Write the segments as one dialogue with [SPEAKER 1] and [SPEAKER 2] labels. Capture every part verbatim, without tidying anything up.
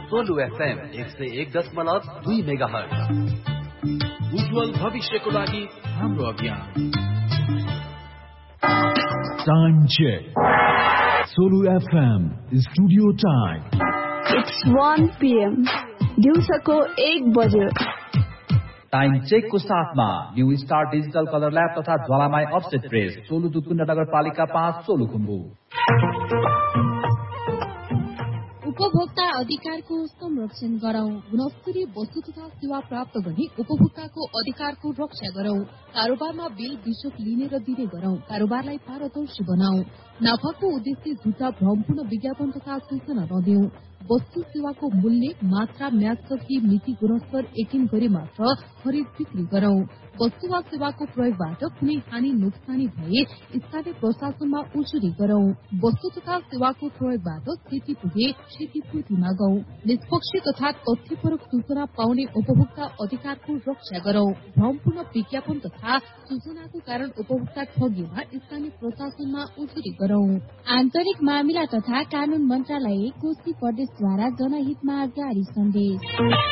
[SPEAKER 1] Solu FM एक सय एक दशमलव दुई मेगाहर्ज।
[SPEAKER 2] उज्जवल भविष्यको लागि हाम्रो अभियान।
[SPEAKER 3] Time check. Solu F M Studio time.
[SPEAKER 4] It's one p m दिउँसोको एक बजे।
[SPEAKER 5] टाइम चेकको साथमा new star digital colour lab तथा ज्वालामाई अफसेट प्रेस, सोलु दुधकुण्ड नगरपालिका पाँच, सोलुखुम्बु।
[SPEAKER 6] उपभोक्ता अधिकारको संरक्षण गरौं। गुणस्तरीय वस्तु तथा सेवा प्राप्त गर्ने उपभोक्ताको अधिकारको रक्षा गरौं। कारोबारमा बिल विशुल्क लिने र दिने गरौं। कारोबारलाई पारदर्शी बनाऊ। नाफाको उद्देश्य झुटा भ्रमपूर्ण विज्ञापन तथा सूचना नदिऊ। वस्तु सेवाको मूल्य, मात्रा, म्याद मिति, गुणस्तर यकिन गरी मात्र खरिद बिक्री गरौं। वस्तु वा सेवाको प्रयोगबाट कुनै हानि नोक्सानी भए स्थानीय प्रशासनमा उजुरी गरौं। वस्तु तथा सेवाको प्रयोगबाट क्षति पुगे क्षतिपूर्ति मागौं। निष्पक्ष तथा तथ्यपरक सूचना पाउने उपभोक्ता अधिकारको रक्षा गरौं। भ्रमपूर्ण विज्ञापन तथा सूचनाको कारण उपभोक्ता ठगिएमा स्थानीय प्रशासनमा उजुरी गरौं।
[SPEAKER 7] आन्तरिक मामिला तथा कानून मन्त्रालय, कोशी प्रदेशद्वारा जनहितमा जारी सन्देश।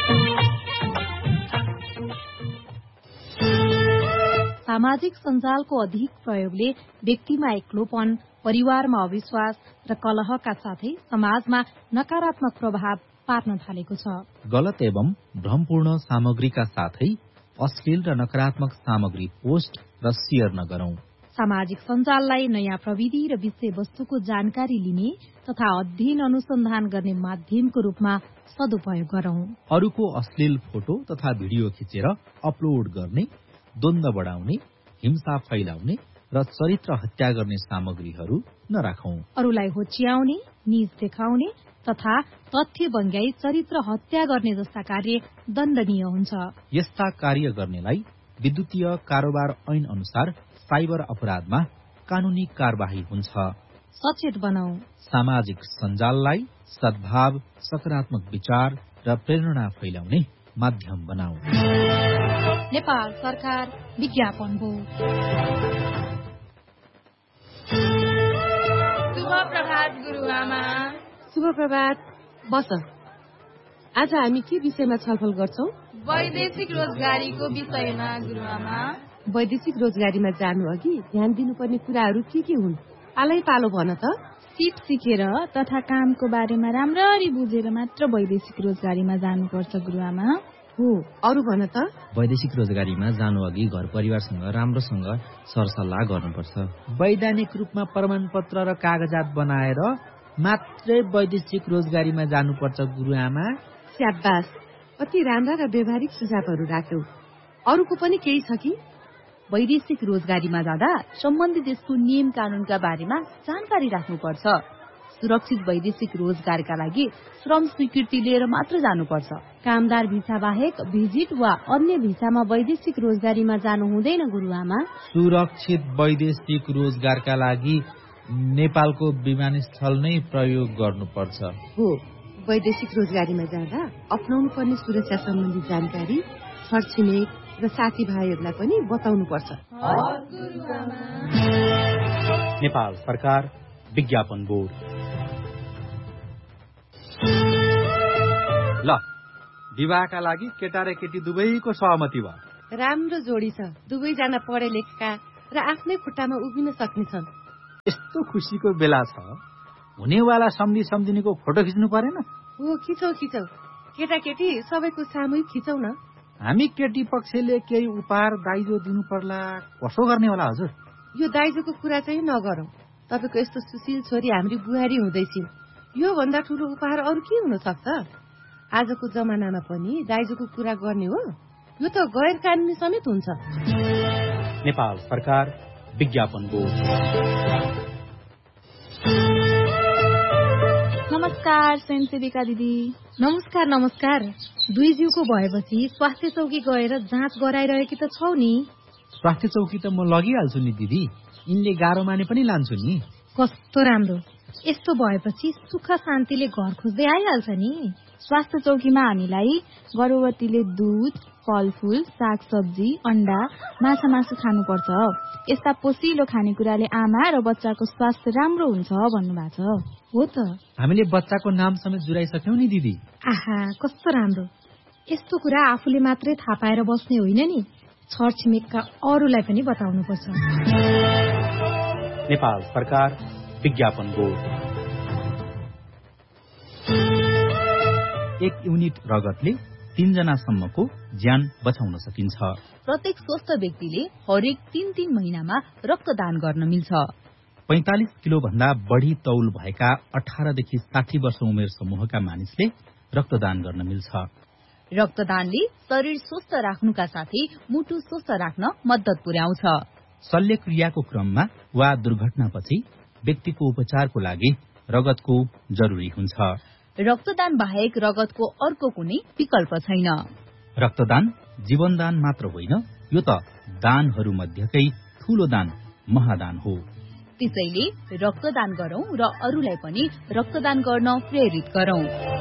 [SPEAKER 8] सामाजिक सञ्जालको अधिक प्रयोगले व्यक्तिमा एक्लोपन, परिवारमा अविश्वास र कलहका साथै समाजमा नकारात्मक प्रभाव पार्न थालेको छ।
[SPEAKER 9] गलत एवं भ्रमपूर्ण सामग्रीका साथै अश्लील र नकारात्मक सामग्री पोस्ट र शेयर नगरौं।
[SPEAKER 8] सामाजिक सञ्जाललाई नयाँ प्रविधि र विषयवस्तुको जानकारी लिने तथा अध्ययन अनुसन्धान गर्ने माध्यमको रूपमा सदुपयोग गरौं।
[SPEAKER 9] अरूको अश्लील फोटो तथा भिडियो खिचेर अपलोड गर्ने, द्वन्द्व बढाउने, हिंसा फैलाउने र चरित्र हत्या गर्ने सामग्रीहरू नराखौं।
[SPEAKER 8] अरूलाई होच्याउने, निज देखाउने तथा तथ्य बङ्ग्याई चरित्र हत्या गर्ने जस्ता कार्य दण्डनीय हुन्छ।
[SPEAKER 9] यस्ता कार्य गर्नेलाई विद्युतीय कारोबार ऐन अनुसार साइबर अपराधमा कानूनी कार्यवाही हुन्छ।
[SPEAKER 8] सचेत बनाऊ।
[SPEAKER 9] सामाजिक सञ्जाललाई सद्भाव, सकारात्मक विचार र प्रेरणा फैलाउने माध्यम बनाऊ।
[SPEAKER 8] नेपाल सरकार विज्ञापन बोर्ड।
[SPEAKER 10] शुभ प्रभात गुरुआमा।
[SPEAKER 11] शुभ प्रभात। बस, आज हामी के विषयमा छलफल गर्छौं?
[SPEAKER 10] वैदेशिक रोजगारीको विषयमा गुरुआमा।
[SPEAKER 11] वैदेशिक रोजगारीमा जानु अघि ध्यान दिनुपर्ने कुराहरू के के हुन्? पालै पालो भन त।
[SPEAKER 7] सिप सिकेर तथा कामको बारेमा राम्ररी बुझेर मात्र वैदेशिक रोजगारीमा जानुपर्छ गुरुआमा।
[SPEAKER 11] हो, अरू भन त।
[SPEAKER 12] वैदेशिक रोजगारीमा जानु अघि घर परिवारसँग राम्रोसँग सरसल्लाह गर्नुपर्छ।
[SPEAKER 13] वैधानिक रूपमा प्रमाणपत्र र कागजात बनाएर मात्रै वैदेशिक रोजगारीमा जानुपर्छ गुरुआमा।
[SPEAKER 11] स्याबास, अति राम्रा र व्यवहारिक सुझावहरू राख्यौ। अरूको पनि केही छ कि?
[SPEAKER 8] वैदेशिक रोजगारीमा जाँदा सम्बन्धित देशको नियम कानूनका बारेमा जानकारी राख्नुपर्छ। सुरक्षित वैदेशिक रोजगारका लागि श्रम स्वीकृति लिएर मात्र जानुपर्छ। कामदार भिसा बाहेक भिजिट वा अन्य भिसामा वैदेशिक रोजगारीमा जानु हुँदैन गुरुआमा।
[SPEAKER 13] सुरक्षित वैदेशिक रोजगारका लागि नेपालको विमानस्थल नै प्रयोग गर्नुपर्छ।
[SPEAKER 11] हो, वैदेशिक रोजगारीमा जाँदा अपनाउनु पर्ने सुरक्षा सम्बन्धी जानकारी छरछिमेक र साथीभाइहरूलाई पनि बताउनु पर्छ।
[SPEAKER 14] नेपाल सरकार विज्ञापन बोर्ड।
[SPEAKER 15] ल, विवाहका लागि केटा र केटी दुवैको सहमति भयो।
[SPEAKER 11] राम्रो जोडी छ। दुवैजना पढे लेखेका र आफ्नै खुट्टामा उभिन सक्नेछन्।
[SPEAKER 13] यस्तो खुसीको बेला छ, हुनेवाला सम्धि सम्धिनीको फोटो खिच्नु परेन?
[SPEAKER 11] हो, खिचौ खिचौ। केटाकेटी सबैको सामूहिक खिचौ न।
[SPEAKER 13] हामी केटी पक्षले केही उपहार दाइजो दिनु पर्ला, कसो गर्ने होला हजुर?
[SPEAKER 11] यो दाइजोको कुरा चाहिँ नगरौं। तपाईको यस्तो सुशील छोरी हाम्री बुहारी हुँदैछिन्। यो भन्दा ठूलो उपहार अरू के हुन सक्छ? आजको जमानामा पनि दाइजोको कुरा गर्ने हो? यो त गैर कानूनी समेत हुन्छ।
[SPEAKER 14] नेपाल सरकार विज्ञापन बोर्ड।
[SPEAKER 7] नमस्कार स्वयंसेविका दिदी।
[SPEAKER 8] नमस्कार नमस्कार। दुई जिउको भएपछि स्वास्थ्य चौकी गएर जाँच गराइरहेकी त छौ नि?
[SPEAKER 13] स्वास्थ्य चौकी त म लगिहाल्छु नि दिदी, यिनले गाह्रो माने पनि लान्छु नि।
[SPEAKER 8] कस्तो राम्रो। यस्तो भएपछि सुख शान्तिले घर खोज्दै आइहाल्छ नि।
[SPEAKER 7] स्वास्थ्य चौकीमा हामीलाई गर्भवतीले दूध, फलफूल, सागसब्जी, अण्डा, माछा मासु खानुपर्छ। यस्ता पोषिलो खानेकुराले आमा र बच्चाको स्वास्थ्य राम्रो हुन्छ भन्नुभएको छ।
[SPEAKER 13] हो त, हामीले बच्चाको नाम समेत जुराइसक्यौं नि दिदी।
[SPEAKER 16] आहा, कस्तो राम्रो। यस्तो कुरा आफूले मात्रै थाहा पाएर बस्ने होइन नि, छरछिमेकका अरूलाई पनि बताउनुपर्छ।
[SPEAKER 14] नेपाल सरकार विज्ञापन बोर्ड।
[SPEAKER 9] एक युनिट रगतले तीनजनासम्मको ज्यान बचाउन सकिन्छ।
[SPEAKER 8] प्रत्येक स्वस्थ व्यक्तिले हरेक तीन तीन महिनामा रक्तदान गर्न मिल्छ।
[SPEAKER 9] पैंतालिस किलो भन्दा बढ़ी तौल भएका अठारदेखि साठी वर्ष उमेर समूहका मानिसले रक्तदान गर्न मिल्छ।
[SPEAKER 8] रक्तदानले शरीर स्वस्थ राख्नुका साथै मुटु स्वस्थ राख्न मद्दत पुर्याउँछ।
[SPEAKER 9] शल्यक्रियाको क्रममा वा दुर्घटनापछि व्यक्तिको उपचारको लागि रगतको जरुरी हुन्छ।
[SPEAKER 8] रक्तदान बाहेक रगतको अर्को कुनै विकल्प छैन।
[SPEAKER 9] रक्तदान जीवनदान मात्र होइन, यो त दानहरू मध्येकै ठूलो दान महादान हो।
[SPEAKER 8] त्यसैले रक्तदान गरौं र अरूलाई पनि रक्तदान गर्न प्रेरित गरौं।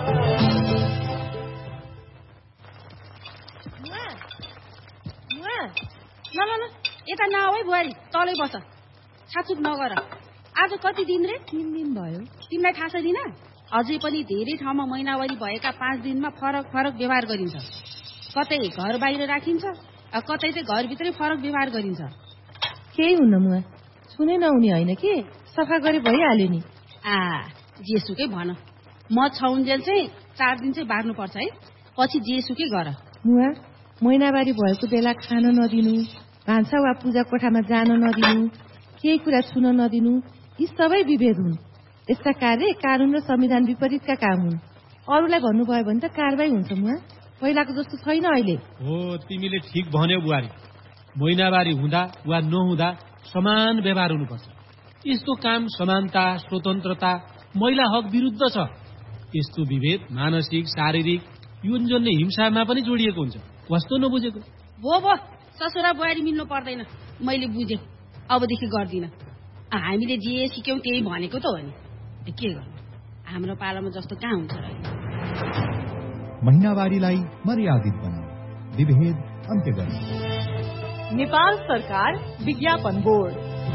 [SPEAKER 17] ल ल ल यता नआऊ है बुहारी, तलै बस, छाचुक नगर। आज कति दिन रे?
[SPEAKER 16] तीन दिन भयो।
[SPEAKER 17] तिमीलाई थाहा छैन? अझै पनि धेरै ठाउँमा महिनावारी भएका पाँच दिनमा फरक फरक व्यवहार गरिन्छ। कतै घर बाहिर राखिन्छ, कतै चाहिँ घरभित्रै फरक व्यवहार गरिन्छ।
[SPEAKER 11] केही हुन्न मुआ, सुनै नहुने होइन कि, सफा गरे भइहाल्यो नि।
[SPEAKER 17] आ जेसुकै भन, म छाउन्जेल चाहिँ चार दिन चाहिँ बार्नुपर्छ है, पछि जेसुकै गर।
[SPEAKER 11] मुआ, महिनावारी भएको बेला खान नदिनु, भान्सा वा पूजा कोठामा जान नदिनु, केही कुरा छुन नदिनु, यी सबै विभेद हुन्। यस्ता कार्य कानून र संविधान विपरीतका काम हुन्। अरूलाई भन्नुभयो भने त कारबाही हुन्छ मुआ, पहिलाको जस्तो छैन अहिले।
[SPEAKER 15] हो, तिमीले ठिक भन्यौ बुहारी। महिनावारी हुँदा वा नहुँदा समान व्यवहार हुनुपर्छ। यस्तो काम समानता, स्वतन्त्रता, महिला हक विरुद्ध छ। यस्तो विभेद मानसिक, शारीरिक, यौनजन्य हिंसामा पनि जोडिएको हुन्छ। कस्तो नबुझेको?
[SPEAKER 17] भो भो, ससुरा बुहारी मिल्नु पर्दैन, मैले बुझेँ, अबदेखि गर्दिन। हामीले जे सिक्यौं त्यही भनेको त हो नि, के गर्नु, हाम्रो पालामा जस्तो कहाँ हुन्छ र।
[SPEAKER 3] महिनावारीलाई मर्यादित बनाऊ, विभेद अन्त्य गर्नु।
[SPEAKER 18] नेपाल सरकार विज्ञापन बोर्ड।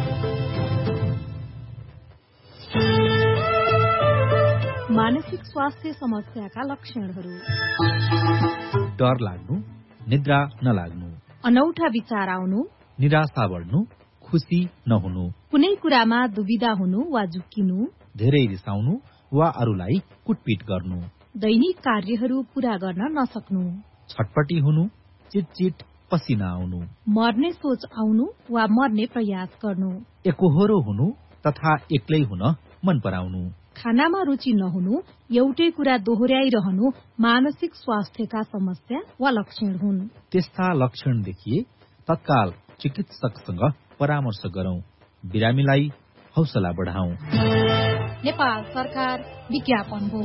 [SPEAKER 18] मानसिक स्वास्थ्य समस्याका लक्षणहरू:
[SPEAKER 9] डर लाग्नु, निद्रा नलाग्नु,
[SPEAKER 16] अनौठा विचार आउनु,
[SPEAKER 9] निराशा बढ्नु, खुसी नहुनु,
[SPEAKER 16] कुनै कुरामा दुविधा हुनु वा झुक्किनु,
[SPEAKER 9] धेरै रिसाउनु वा अरूलाई कुटपिट गर्नु,
[SPEAKER 16] दैनिक कार्यहरू पूरा गर्न नसक्नु,
[SPEAKER 9] छटपटी हुनु, चिटचिट पसिना आउनु,
[SPEAKER 16] मर्ने सोच आउनु वा मर्ने प्रयास गर्नु,
[SPEAKER 9] एकोहोरो हुनु तथा एक्लै हुन मन पराउनु,
[SPEAKER 16] खानामा रुचि नहुनु, एउटै कुरा दोहोर्याइरहनु मानसिक स्वास्थ्यका समस्या वा लक्षण हुन्।
[SPEAKER 9] त्यस्ता लक्षण देखिए तत्काल चिकित्सकसँग परामर्श गरौं, बिरामीलाई हौसला बढाउँ।
[SPEAKER 16] नेपाल सरकार विज्ञापन बोर्ड।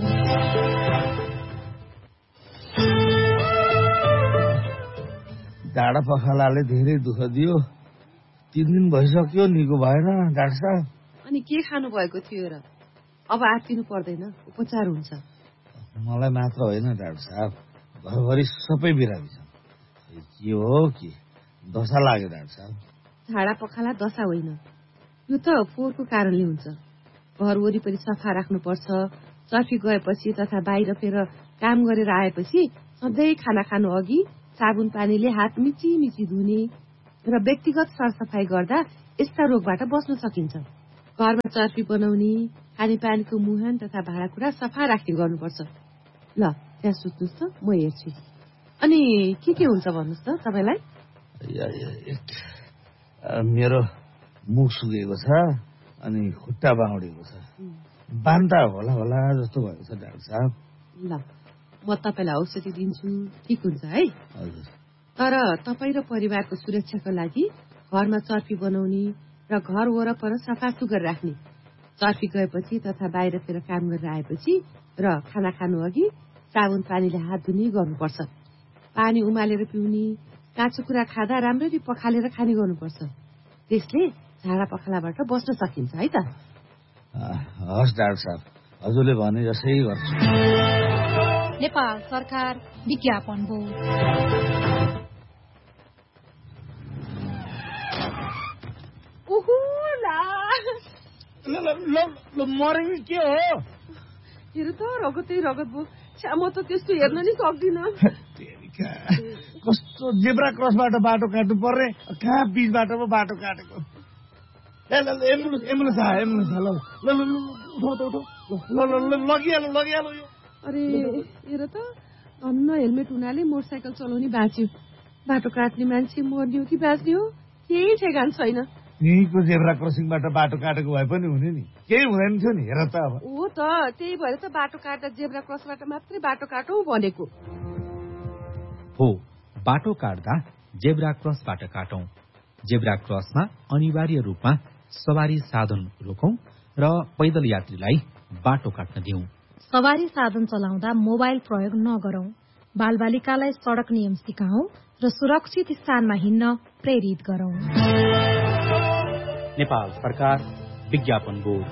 [SPEAKER 19] ढाडा पखालाले धेरै दुःख दियो, तीन दिन भइसक्यो, निको भएन डाक्टर साहब।
[SPEAKER 11] अनि के खानु भएको थियो र? अब आत्तिनु पर्दैन, उपचार हुन्छ।
[SPEAKER 19] मलाई मात्र होइन डाक्टर साहब, घरभरि सबै बिरामी छन्। के हो कि दशा लाग्यो डाक्टर साहब?
[SPEAKER 11] झाडा पखाला दशा होइन, यो त फोहोरको कारणले हुन्छ। घर वरिपरि सफा राख्नुपर्छ। चर्फी गएपछि तथा बाहिर फेर काम गरेर आएपछि सधैँ खाना खानु अघि साबुन पानीले हात मिची मिची धुने र व्यक्तिगत सरसफाई गर्दा यस्ता रोगबाट बच्न सकिन्छ। घरमा चर्फी बनाउने, खानेपानीको मुहान तथा भाँडाकुँडा सफा राख्ने गर्नुपर्छ। ल त्यहाँ सुत्नुहोस् त, म हेर्छु। अनि के के हुन्छ भन्नुहोस् त तपाईँलाई?
[SPEAKER 19] मेरो मुख सुकेको छ, अनि खुट्टा बाउडेको छ, बान्ता होला होला जस्तो भएको छ डाक्टर साहब।
[SPEAKER 11] ल म तपाईँलाई औषधि दिन्छु, ठिक हुन्छ है।
[SPEAKER 19] हजुर।
[SPEAKER 11] तर तपाईँ र परिवारको सुरक्षाको लागि घरमा चर्फी बनाउने र घर वरपर सफा सुग्घर राख्ने, चर्फी गएपछि तथा बाहिर फेर काम गरेर आएपछि र खाना खानु अघि साबुन पानीले हात धुने गर्नुपर्छ। पानी उमालेर पिउने, काँचो कुरा खाँदा राम्ररी पखालेर खाने गर्नुपर्छ। त्यसले झाडा पखालाबाट बस्न सकिन्छ है त।
[SPEAKER 19] हस् डाक्टर साहब, हजुरले भने जसै गर्छु।
[SPEAKER 18] नेपाल सरकार विज्ञापन बोर्ड।
[SPEAKER 19] मरेको के हो?
[SPEAKER 11] हेर त रगतै रगत भयो। छ्या म त त्यस्तो हेर्न नि सक्दिन।
[SPEAKER 19] कस्तो जेब्रा क्रसबाट बाटो काट्नु पर्ने, कहाँ बीचबाट पो बाटो काटेको। ए ल एम्बुलेन्स एम्बुलेन्स आयो एम्बुलेन्स ल ल ल उठो उठो ल ल ल लगिहाल्नु लगिहाल्नु यो।
[SPEAKER 11] अरे हेर त धन्न हेलमेट हुनाले मोटरसाइकल चलाउने बाँच्यो। बाटो काट्ने मान्छे मर्ने हो कि बाँच्ने हो केही ठेगान छैन।
[SPEAKER 19] यहीँको जेब्रा क्रसिङबाट बाटो काटेको भए पनि हुने नि, केही हुँदैन थियो नि। हेर त अब
[SPEAKER 11] हो त त्यही भएर त बाटो काट्दा जेब्रा क्रसबाट मात्रै बाटो काटौँ भनेको
[SPEAKER 9] हो। बाटो काट्दा जेब्रा क्रसबाट काटौं। जेब्रा क्रसमा अनिवार्य रूपमा सवारी साधन रोकौं र पैदल यात्रीलाई बाटो काट्न दिउँ।
[SPEAKER 16] सवारी साधन चलाउँदा मोबाइल प्रयोग नगरौं। बालबालिकालाई सड़क नियम सिकाउँ र सुरक्षित स्थानमा हिँड्न प्रेरित गरौं।
[SPEAKER 14] नेपाल सरकार विज्ञापन बोर्ड।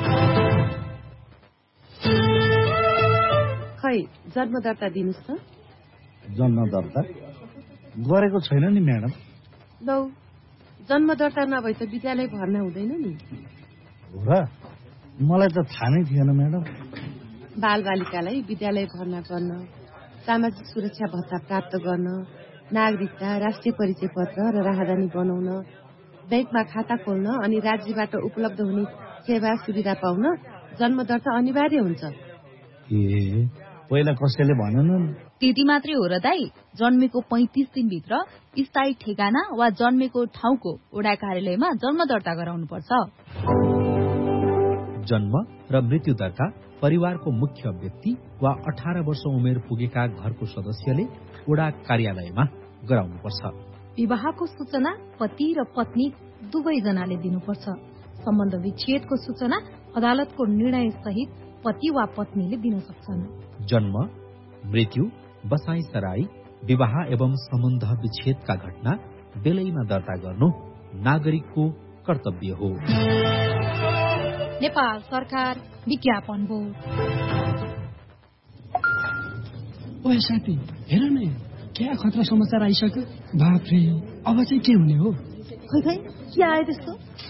[SPEAKER 11] खै जन्म दर्ता दिनुस् त।
[SPEAKER 19] जन्म दर्ता गरेको छैन नि म्याडम।
[SPEAKER 11] लौ जन्म दर्ता नभए त विद्यालय भर्ना हुँदैन नि।
[SPEAKER 19] हो र? मलाई त थाहा नै थिएन म्याडम।
[SPEAKER 11] बालबालिकालाई विद्यालय भर्ना गर्न, सामाजिक सुरक्षा भत्ता प्राप्त गर्न, नागरिकता, राष्ट्रिय परिचय पत्र र राहदानी बनाउन, बैंकमा खाता खोल्न अनि राज्यबाट उपलब्ध हुने सेवा सुविधा पाउन जन्म दर्ता अनिवार्य हुन्छ।
[SPEAKER 19] ए पहिला कसैले भनेन।
[SPEAKER 8] त्यति मात्रै हो र दाई? जन्मेको पैंतिस दिनभित्र स्थायी ठेगाना वा जन्मेको ठाउँको वडा कार्यालयमा जन्म दर्ता गराउनु पर्छ।
[SPEAKER 9] जन्म र मृत्यु दर्ता परिवारको मुख्य व्यक्ति वा अठार वर्ष उमेर पुगेका घरको सदस्यले वडा कार्यालयमा गराउनुपर्छ।
[SPEAKER 16] विवाहको सूचना पति र पत्नी दुवैजनाले दिनुपर्छ। सम्बन्ध विच्छेदको सूचना अदालतको निर्णय सहित पति वा पत्नीले दिन सक्छन्।
[SPEAKER 9] जन्म, मृत्यु, बसाई सराई, विवाह एवं सम्बन्ध विच्छेदका घटना बेलैमा दर्ता गर्नु नागरिकको कर्तव्य हो।
[SPEAKER 18] नेपाल सरकार विज्ञापन बोर्ड।
[SPEAKER 20] ओए साथी हेर न, क्या खतरा समाचार आइसक्यो। बाफ्रे अब चाहिँ के हुने हो?
[SPEAKER 16] खै खै के आयो त्यस्तो?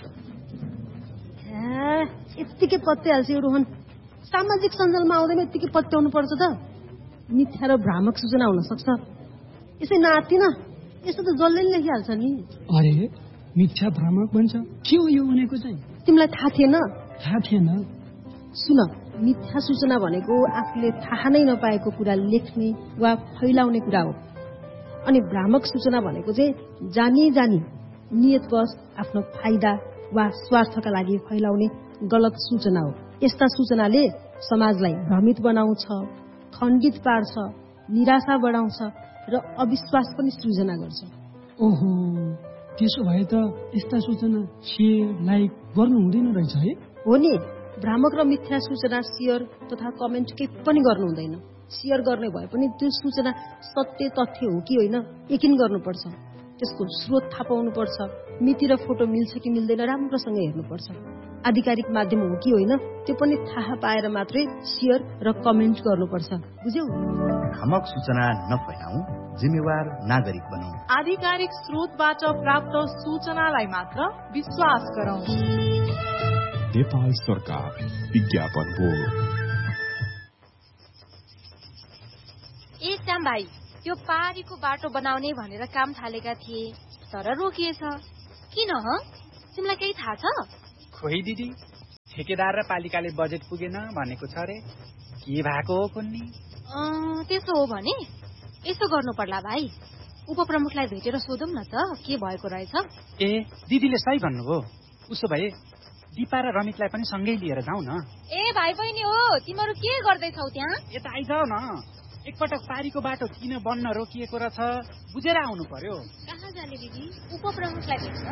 [SPEAKER 16] यत्तिकै पत्याइहाल्छ यो रोहन। सामाजिक सञ्जालमा आउँदैन यत्तिकै पत्याउनु पर्छ त। मिथ्या र भ्रामक सूचना हुन सक्छ। यसै नातिन यस्तो त जसले नि लेखिहाल्छ नि।
[SPEAKER 20] अरे मिथ्या भ्रामक भन्छ, के हो यो भनेको चाहिँ?
[SPEAKER 16] तिमीलाई थाहा थिएन?
[SPEAKER 20] थाहा थिएन।
[SPEAKER 16] सुन, मिथ्या सूचना भनेको आफूले थाहा नै नपाएको कुरा लेख्ने वा फैलाउने कुरा हो। अनि भ्रामक सूचना भनेको चाहिँ जानी जानी नियतवश आफ्नो फाइदा वा स्वार्थका लागि फैलाउने गलत सूचना हो। यस्ता सूचनाले समाजलाई भ्रमित बनाउँछ, खण्डित पार्छ, निराशा बढाउँछ र अविश्वास पनि सृजना गर्छ।
[SPEAKER 20] ओहो, त्यसो भए त यस्ता सूचना शेयर लाइक गर्नु हुँदैन रहेछ है?
[SPEAKER 16] हो नि, भ्रामक र मिथ्या सूचना शेयर तथा कमेन्ट केही पनि गर्नु हुँदैन। शेयर गर्ने भए पनि त्यो सूचना सत्य तथ्य हो कि होइन यकिन गर्नुपर्छ। त्यसको स्रोत थाहा पाउनुपर्छ। मिति र फोटो मिल्छ कि मिल्दैन राम्रोसँग हेर्नुपर्छ। आधिकारिक माध्यम हो कि होइन त्यो पनि थाहा पाएर मात्रै शेयर र कमेन्ट गर्नुपर्छ। बुझ्यौ?
[SPEAKER 21] भ्रामक सूचना नफैलाऊ, जिम्मेवार नागरिक बनौं।
[SPEAKER 18] आधिकारिक स्रोतबाट प्राप्त सूचनालाई मात्र विश्वास गरौं।
[SPEAKER 22] नेपाल सरकार विज्ञापन बोर्ड।
[SPEAKER 23] ए श्याम भाइ, त्यो पारीको बाटो बनाउने भनेर काम थालेका थिए तर रोकिएछ। किन ह? तिमीलाई केही थाहा छ?
[SPEAKER 24] खोइ दिदी, ठेकेदार र पालिकाले बजेट पुगेन भनेको छ रे। के भएको हो कुन्नी?
[SPEAKER 23] त्यसो हो भने यसो गर्नु पर्ला भाइ, उपप्रमुखलाई भेटेर सोधौँ न त के भएको रहेछ।
[SPEAKER 24] ए दिदीले सही भन्नुभयो। उसो भए दिपा र रमितलाई पनि सँगै लिएर जाउँ न।
[SPEAKER 23] ए भाइ बहिनी हो, तिमीहरू के गर्दैछौ त्यहाँ?
[SPEAKER 24] यता आइजाऊ न। एकपटक पारीको बाटो किन बन्न रोकिएको रहेछ बुझेर आउनु पर्यो।
[SPEAKER 23] कहाँ जाने दिदी? उपप्रमुखलाई भेट्न।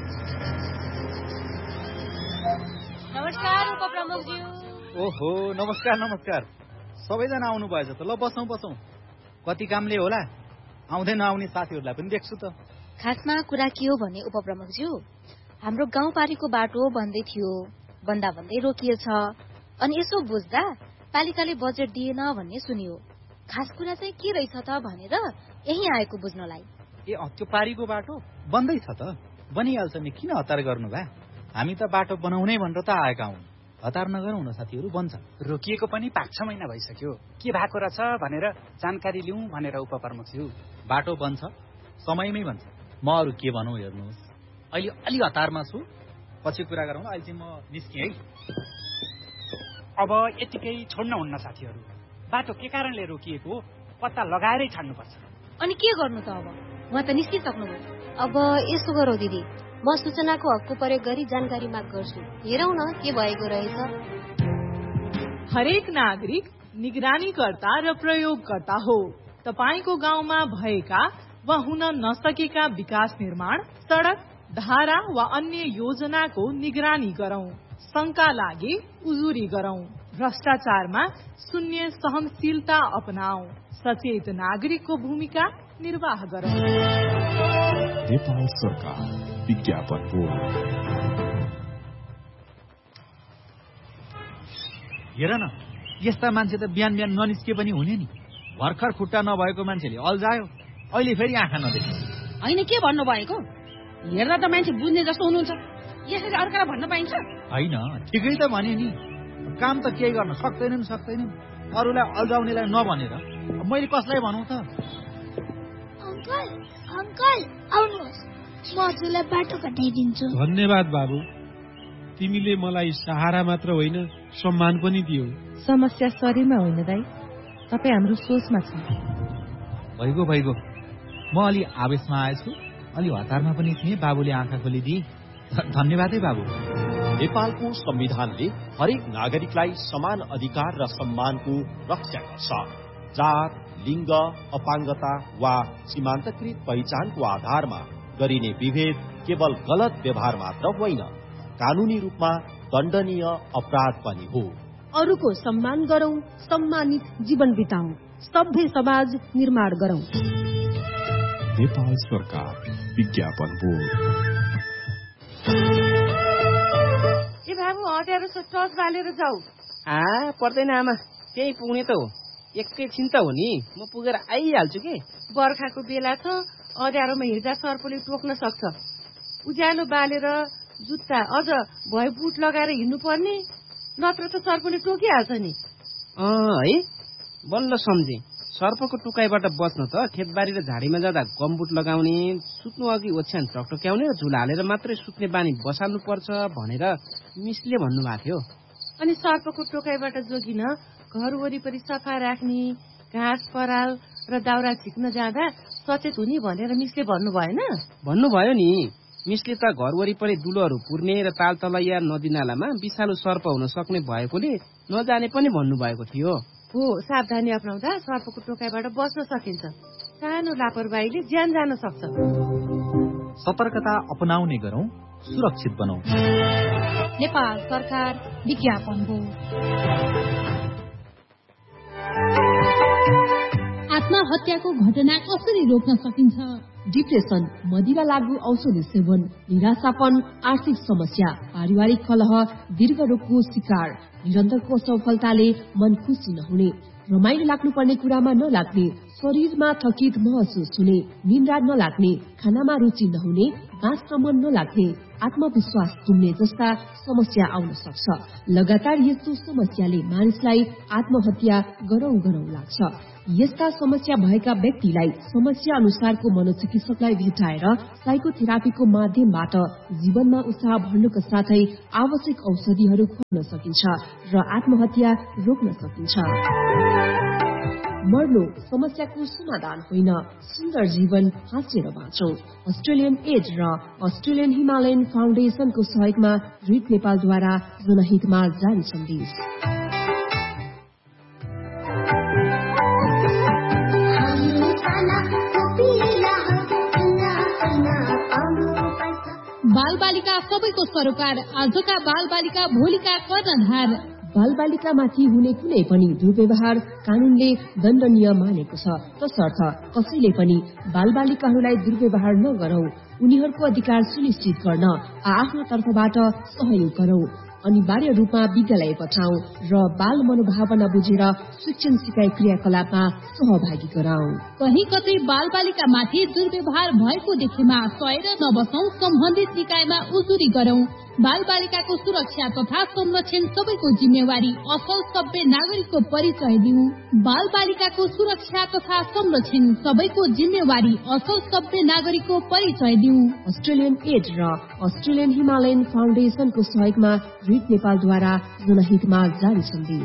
[SPEAKER 23] नमस्कार उपप्रमुखज्यू।
[SPEAKER 1] ओहो, नमस्कार नमस्कार। सबैजना आउनु भएछ त। ल बसौँ बसौँ। कति कामले होला, आउँदै नआउने साथीहरूलाई पनि देख्छु त।
[SPEAKER 23] खासमा कुरा के हो भने उपप्रमुखज्यू, हाम्रो गाउँपारीको बाटो बन्दै थियो, बन्दा भन्दै रोकिएछ। अनि यसो बुझ्दा पालिकाले बजेट दिएन भन्ने सुनियो। खास कुरा चाहिँ के रहेछ त भनेर यही आएको बुझ्नलाई।
[SPEAKER 1] ए त्यो पारीको बाटो बन्दैछ त, बनिहाल्छ नि, किन हतार गर्नु भा? हामी त बाटो बनाउनै भनेर त आएका हौँ, हतार नगरौँ न साथीहरू, बन्छ।
[SPEAKER 24] रोकिएको पनि पाँच छ महिना भइसक्यो, के भएको रहेछ भनेर जानकारी लिउँ भनेर उपप्रमुखज्यू।
[SPEAKER 1] बाटो बन्छ, समयमै बन्छ। म अरू के भनौँ हेर्नुहोस्, अहिले अलि हतारमा छु, पछि कुरा गरौँ। अहिले चाहिँ म निस्केँ है।
[SPEAKER 24] अब यतिकै छोड्न हुन्न साथीहरू, बाटो के कारणले रोकिएको पत्ता लगाएरै छाड्नुपर्छ।
[SPEAKER 23] अनि के गर्नु त अब? उहाँ त निस्किसक्नुभयो।
[SPEAKER 2] अब यसो गरौँ दिदी, म सूचनाको हकको प्रयोग गरी जानकारी माग गर्छु, हेरौँ न के भएको रहेछ।
[SPEAKER 18] हरेक नागरिक निगरानीकर्ता र प्रयोगकर्ता हो। तपाईको गाउँमा भएका वा हुन नसकेका विकास निर्माण, सड़क, धारा वा अन्य योजनाको निगरानी गरौं। शंका लागे उजुरी गरौं। भ्रष्टाचारमा शून्य सहनशीलता अपनाऊ। सचेत नागरिकको भूमिका निर्वाह गरौं।
[SPEAKER 22] नेपाल सरकार विज्ञापन बोर्ड।
[SPEAKER 1] हेर न, यस्ता मान्छे त बिहान बिहान ननिस्के पनि हुने नि। भर्खर खुट्टा नभएको मान्छेले अल्झायो, अहिले फेरि आँखा नदेख्ने।
[SPEAKER 17] होइन, के भन्नु भएको? हेर्दा त मान्छे बुझ्ने जस्तो हुनुहुन्छ, यसरी अर्कालाई भन्न पाइन्छ?
[SPEAKER 1] होइन, ठिकै त भने नि, काम त केही गर्न सक्दैनन् सक्दैनन् अरूलाई अल्झाउनेलाई नभनेर मैले कसलाई भनौँ त?
[SPEAKER 4] अंकल, अंकल आउनुहोस्, म हजुरलाई बाटो कटाइदिन्छु।
[SPEAKER 15] धन्यवाद बाबु, तिमीले मलाई सहारा मात्र होइन सम्मान पनि दियौ।
[SPEAKER 11] समस्या शरीरमा होइन दाइ, तपाईँ हाम्रो सोचमा छ।
[SPEAKER 1] भइगयो भइगयो, म अलि आवेशमा आएछु, अलि हतारमा पनि थिएँ, बाबुले आँखा खोलिदिए। धन्यवाद है बाबु।
[SPEAKER 5] नेपालको संविधानले हरेक नागरिकलाई समान अधिकार र सम्मानको रक्षा गर्छ। जात, लिङ्ग, अपाङ्गता वा सीमान्तकृत पहिचानको आधारमा गरिने विभेद केवल गलत व्यवहार मात्र होइन, कानूनी रूपमा दण्डनीय अपराध पनि हो।
[SPEAKER 16] अरूको सम्मान गरौं, सम्मानित जीवन बिताऊ, सभ्य समाज निर्माण गरौं।
[SPEAKER 22] नेपाल सरकार विज्ञापन बोर्ड।
[SPEAKER 11] ए बाबु, हटेर टर्च बालेर जाऊ।
[SPEAKER 6] आ पर्दैन आमा, त्यही पुग्ने त हो, एकैछिन त हो नि, म पुगेर आइहाल्छु कि।
[SPEAKER 11] बर्खाको बेला छ, अँध्यारोमा हिँड्दा सर्पले टोक्न सक्छ। उज्यालो बालेर जुत्ता अझ भए बुट लगाएर हिँड्नु पर्ने, नत्र त सर्पले टोकिहाल्छ नि।
[SPEAKER 6] अँ है, बल्ल सम्झे। सर्पको टुकाइबाट बच्न त खेतबारी र झाडीमा जाँदा गमबुट लगाउने, सुत्नु अघि ओछ्यान टकटक्याउने र झुला हालेर मात्रै सुत्ने बानी बसाल्नु पर्छ भनेर मिसले भन्नुभएको थियो।
[SPEAKER 11] अनि सर्पको टोकाइबाट जोगिन घर वरिपरि सफा राख्ने, घाँस पराल र दाउरा झिक्न जाँदा सचेत हुने भनेर मिसले भन्नु भएन?
[SPEAKER 6] भन्नुभयो नि, मिसले त घर वरिपरि दुलोहरू पुर्ने र ताल तलैया नदी नालामा विषालु सर्प हुन सक्ने भएकोले नजाने पनि भन्नुभएको थियो।
[SPEAKER 11] हो, सावधानी अपनाउँदा सर्पको टोकाइबाट बच्न सकिन्छ। सानो लापरवाहीले ज्यान जान सक्छ।
[SPEAKER 1] सतर्कता अपनाउने गरौं, सुरक्षित बनाऊ।
[SPEAKER 7] नेपाल सरकार विज्ञापन बोर्ड।
[SPEAKER 25] आत्महत्याको घटना कसरी रोक्न सकिन्छ?
[SPEAKER 16] डिप्रेसन, मदिरा लागू औषधि सेवन, निराशापन, आर्थिक समस्या, पारिवारिक कलह, दीर्घ रोगको शिकार, निरन्तरको असफलताले मन खुसी नहुने, रमाइलो लाग्नुपर्ने कुरामा नलाग्ने, शरीरमा थकित महसुस हुने, निन्द्रा नलाग्ने, खानामा रुचि नहुने, बाँच्न मन नलाग्ने, आत्मविश्वास तुम्ने जस्ता समस्या आउन सक्छ। लगातार यस्तो समस्याले मानिसलाई आत्महत्या गरौं गरौं लाग्छ। यस्ता समस्या भएका व्यक्तिलाई समस्या अनुसारको मनोचिकित्सकलाई भेटाएर साइकोथेरापीको माध्यमबाट जीवनमा उत्साह भर्नुका साथै आवश्यक औषधिहरू खुवाउन सकिन्छ र आत्महत्या रोक्न सकिन्छ। मर्नु समस्याको समाधान होइन, सुन्दर जीवन हाँसेर बाँचौं। अस्ट्रेलियन एड र अस्ट्रेलियन हिमालयन फाउन्डेशनको सहयोगमा रिट नेपालद्वारा जनहितमा जारी सन्देश।
[SPEAKER 25] बाल बालिका सबैको सरोकार, आजका बाल बालिका भोलिका कर्णधार।
[SPEAKER 16] बाल बालिकामाथि हुने कुनै पनि दुर्व्यवहार कानूनले दण्डनीय मानेको छ। तसर्थ कसैले पनि बाल बालिकाहरूलाई दुर्व्यवहार नगरौं, उनीहरूको अधिकार सुनिश्चित गर्न आफ्नो तर्फबाट सहयोग गरौं।
[SPEAKER 3] अनिवार्य रूपमा विद्यालय पठाऊ र बाल मनोभावना बुझेर शिक्षण सिकाइ क्रियाकलापमा सहभागी गराऊ।
[SPEAKER 25] कही कतै बाल बालिका माथि दुर्व्यवहार भएको देखेमा सहेर नबसौं, सम्बन्धित निकायमा उजुरी गरौं। बाल बालिकाको सुरक्षा तथा संरक्षण सबैको जिम्मेवारी, असल सभ्य नागरिकको परिचय दिऊ। बाल बालिकाको सुरक्षा तथा संरक्षण सबैको जिम्मेवारी, असल सभ्य नागरिकको परिचय दिऊ।
[SPEAKER 3] अस्ट्रेलियन एड र अस्ट्रेलियन हिमालयन फाउन्डेशनको सहयोगमा रिट नेपालद्वारा जनहितमा जारी सन्देश।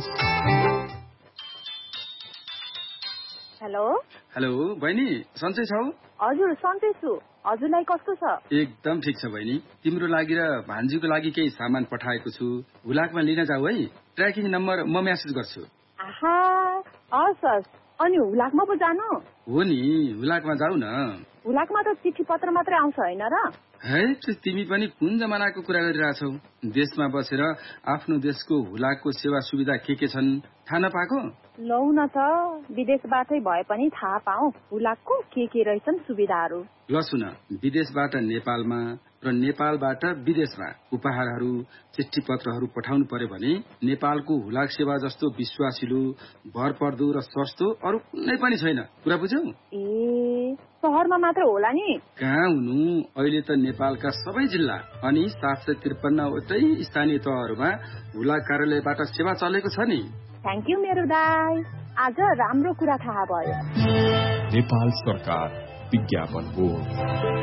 [SPEAKER 10] हेलो
[SPEAKER 12] हेलो बहिनी, सन्चै छौ?
[SPEAKER 10] हजुर सन्चै छु। हजुरलाई कस्तो छ?
[SPEAKER 12] एकदम ठिक छ बहिनी। तिम्रो लागि र भान्जीको लागि केही सामान पठाएको छु, हुलाकमा लिन जाऊ है। ट्र्याकिङ नम्बर म मेसेज गर्छु।
[SPEAKER 10] आहा, हस् हस्। अनि हुलाकमा पो जानु?
[SPEAKER 12] हो नि, हुलाकमा जाऊ न।
[SPEAKER 10] हुलाकमा त चिठी पत्र मात्रै आउँछ होइन र?
[SPEAKER 12] है, तिमी पनि कुन जमानाको कुरा गरिरहेछौ? देशमा बसेर आफ्नो देशको हुलाकको सेवा सुविधा के के छन् थाहा नपाएको?
[SPEAKER 10] लौ न त, विदेशबाटै भए पनि थाहा पाऊ हुलाकको के के रहेछन् सुविधाहरू।
[SPEAKER 12] ल सुन, विदेशबाट नेपालमा र नेपालबाट विदेशमा उपहारहरू, चिठी पत्रहरू पठाउनु पर्यो भने नेपालको हुलाक सेवा जस्तो विश्वासिलो, भरपर्दो र सस्तो अरू कुनै पनि छैन। कुरा बुझ्यौ?
[SPEAKER 10] ए, शहरमा मात्र होला नि?
[SPEAKER 12] कहाँ हुनु, अहिले त नेपालका सबै जिल्ला अनि सात सय त्रिपन्नवटै स्थानीय तहहरूमा हुलाक कार्यालयबाट सेवा चलेको छ नि।
[SPEAKER 10] थ्याङ्क यू मेरो दाई, आज राम्रो कुरा थाहा भयो।
[SPEAKER 22] नेपाल सरकार विज्ञापन बोर्ड।